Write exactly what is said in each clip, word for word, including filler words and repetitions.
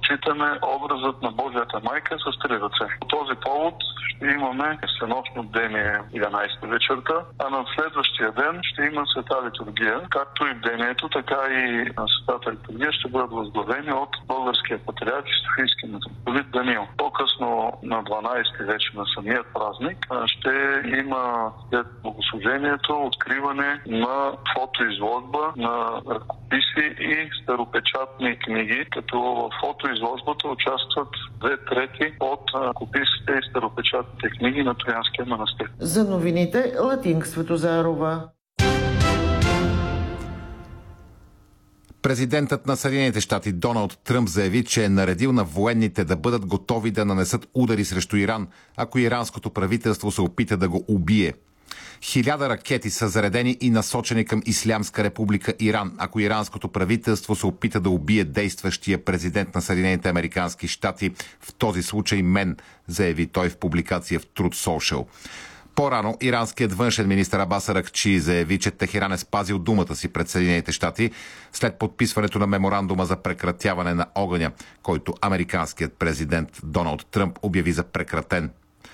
почитаме образът на Божията майка с три ръце. По този повод ще имаме всенощно бдение единайсета вечерта, а на следващия ден ще има света литургия. Както и бдението, така и светата литургия ще бъдат възглавени от българския патриарх и софийски митрополит Даниил. По-късно на дванайсети вече на самият празник ще има след богослужението откриване на фотоизложба на ръкописи и старопечатни книги, като в фотоизложбата участват две трети от ръкописите и старопечатните книги на Троянския манастир. За новините Латинка Светозарова. Президентът на Съединените щати Доналд Тръмп заяви, че е наредил на военните да бъдат готови да нанесат удари срещу Иран, ако иранското правителство се опита да го убие. Хиляда ракети са заредени и насочени към Ислямска република Иран, ако иранското правителство се опита да убие действащия президент на Съединените американски щати, в този случай мен, заяви той в публикация в Truth Social. По-рано иранският външен министър Абас Аракчи заяви, че Техеран е спазил думата си пред Съединените щати след подписването на меморандума за прекратяване на огъня, който американският президент Доналд Тръмп обяви за прекратен.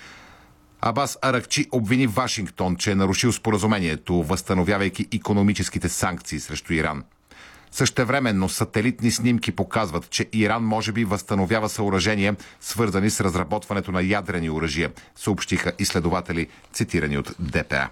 Абас Аракчи обвини Вашингтон, че е нарушил споразумението, възстановявайки икономическите санкции срещу Иран. Същевременно сателитни снимки показват, че Иран може би възстановява съоръжения, свързани с разработването на ядрени оръжия, съобщиха изследователи, цитирани от ДПА.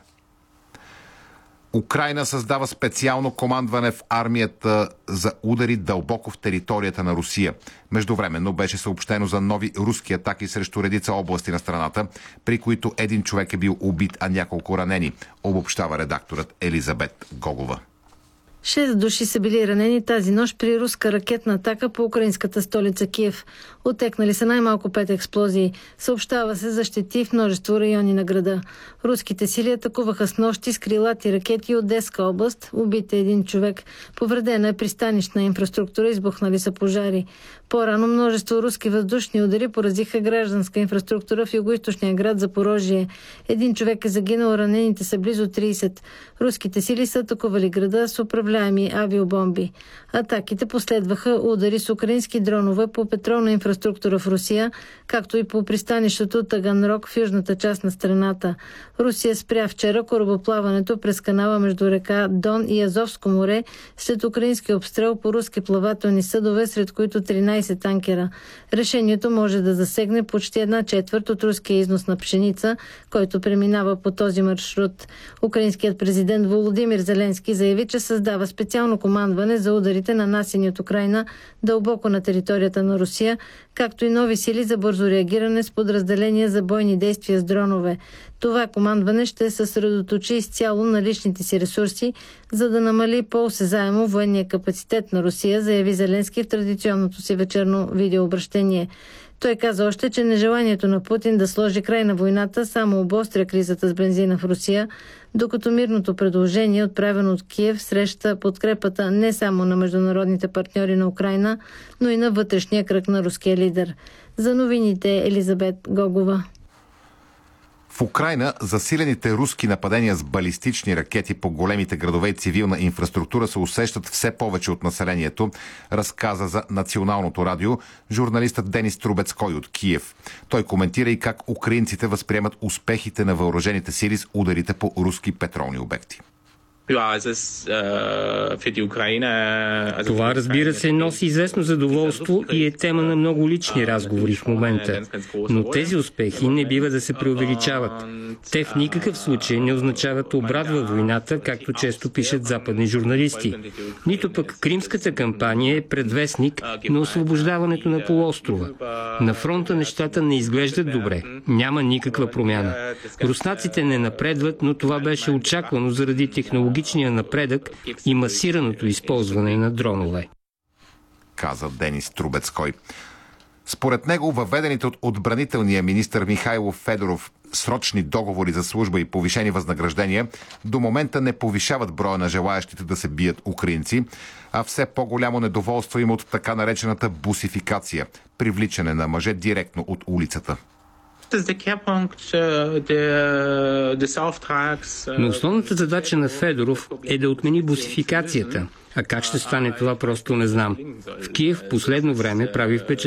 Украйна създава специално командване в армията за удари дълбоко в територията на Русия. Междувременно беше съобщено за нови руски атаки срещу редица области на страната, при които един човек е бил убит, а няколко ранени, обобщава редакторът Елизабет Гогова. Шест души са били ранени тази нощ при руска ракетна атака по украинската столица Киев. Отекнали са най-малко пет експлозии. Съобщава се за щети в множество райони на града. Руските сили атакуваха с нощи с крилати ракети от Одеска област. Убит е един човек. Повредена е пристанищна инфраструктура, избухнали са пожари. По-рано множество руски въздушни удари поразиха гражданска инфраструктура в югоизточния град Запорожие. Един човек е загинал, ранените са близо трийсет. Руските сили са атакували града с управляеми авиобомби. Атаките последваха удари с украински дронове по петролна инфраструктура в Русия, както и по пристанището Таганрог в южната част на страната. Русия спря вчера корабоплаването през канала между река Дон и Азовско море след украински обстрел по руски плавателни съдове, сред които тринайсет танкера. Решението може да засегне почти една четвърт от руския износ на пшеница, който преминава по този маршрут. Украинският президент Володимир Зеленски заяви, че създава специално командване за ударите, нанасени от Украйна дълбоко на територията на Русия, както и нови сили за бързо реагиране с подразделения за бойни действия с дронове. Това командване ще съсредоточи изцяло на личните си ресурси, за да намали по-осезаемо военния капацитет на Русия, заяви Зеленски в традиционното си вечерно видеообращение. Той каза още, че нежеланието на Путин да сложи край на войната само обостря кризата с бензина в Русия, докато мирното предложение, отправено от Киев, среща подкрепата не само на международните партньори на Украйна, но и на вътрешния кръг на руския лидер. За новините Елизабет Гогова. В Украйна засилените руски нападения с балистични ракети по големите градове и цивилна инфраструктура се усещат все повече от населението, разказа за Националното радио журналистът Денис Трубецкой от Киев. Той коментира и как украинците възприемат успехите на въоръжените сили с ударите по руски петролни обекти. Това, разбира се, носи известно задоволство и е тема на много лични разговори в момента. Но тези успехи не бива да се преувеличават. Те в никакъв случай не означават обрат във войната, както често пишат западни журналисти. Нито пък кримската кампания е предвестник на освобождаването на полуострова. На фронта нещата не изглеждат добре. Няма никаква промяна. Руснаците не напредват, но това беше очаквано заради технологията, напредък и масираното използване на дронове, каза Денис Трубецкой. Според него, въведените от отбранителния министър Михайло Федоров срочни договори за служба и повишени възнаграждения до момента не повишават броя на желаящите да се бият украинци, а все по-голямо недоволство има от така наречената бусификация – привличане на мъже директно от улицата. Но основната задача на Федоров е да отмени бусификацията. А как ще стане това, просто не знам. В Киев в последно време прави впечатление,